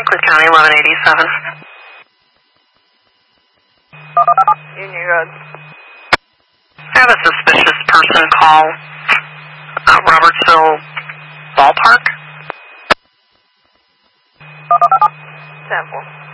Euclid County, 1187. Union Road. I have a suspicious person call Robertsville Ballpark. Sample.